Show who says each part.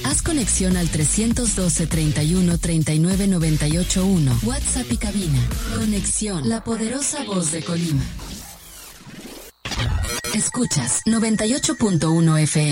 Speaker 1: Haz conexión al 312 31 39 98 1. WhatsApp y cabina. Conexión, la poderosa voz de Colima. Escuchas 98.1 FM.